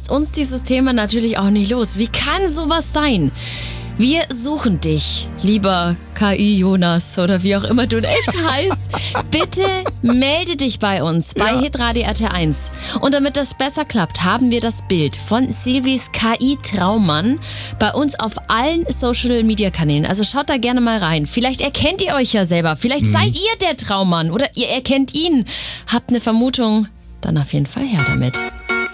lässt uns dieses Thema natürlich auch nicht los. Wie kann sowas sein? Wir suchen dich, lieber KI-Jonas oder wie auch immer du echt heißt. Bitte melde dich bei uns, bei Hitradio RT1. Und damit das besser klappt, haben wir das Bild von Silvis KI-Traummann bei uns auf allen Social-Media-Kanälen. Also schaut da gerne mal rein. Vielleicht erkennt ihr euch ja selber. Vielleicht seid ihr der Traummann oder ihr erkennt ihn. Habt eine Vermutung? Dann auf jeden Fall her damit.